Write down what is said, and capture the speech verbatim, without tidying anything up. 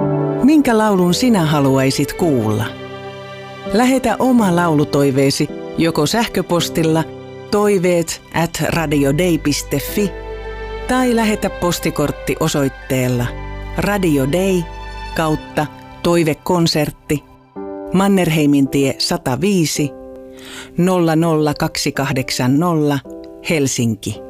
Minkä laulun sinä haluaisit kuulla? Lähetä oma laulutoiveesi joko sähköpostilla toiveet at radiodei piste fi tai lähetä postikortti osoitteella Radio Dei kautta toivekonsertti Mannerheimintie sata viisi nolla nolla kaksi kahdeksan nolla Helsinki.